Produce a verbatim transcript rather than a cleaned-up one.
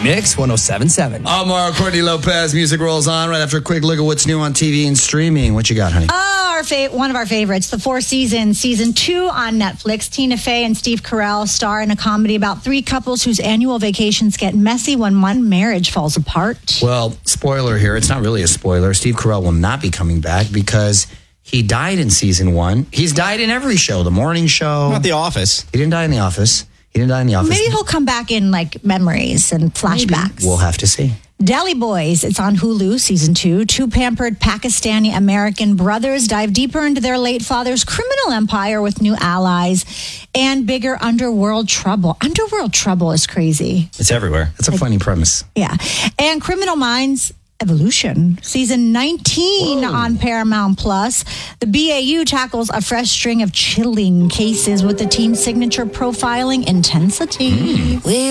Mix one oh seven point seven. I'm Mario Courtney Lopez. Music rolls on right after a quick look at what's new on T V and streaming. What you got, honey? Oh, our fa- one of our favorites, The Four Seasons, season two on Netflix. Tina Fey and Steve Carell star in a comedy about three couples whose annual vacations get messy when one marriage falls apart. Well, spoiler here. It's not really a spoiler. Steve Carell will not be coming back because he died in season one. He's died in every show. The morning show. Not The Office. He didn't die in The Office. He didn't die in The Office. Maybe he'll come back in like memories and flashbacks. Maybe. We'll have to see. Delhi Boys, it's on Hulu, season two. Two pampered Pakistani-American brothers dive deeper into their late father's criminal empire with new allies and bigger underworld trouble. Underworld trouble is crazy. It's everywhere. It's a funny premise. Yeah. And Criminal Minds Evolution, season nineteen Whoa. On Paramount Plus. The B A U tackles a fresh string of chilling cases with the team's signature profiling intensity. Mm. We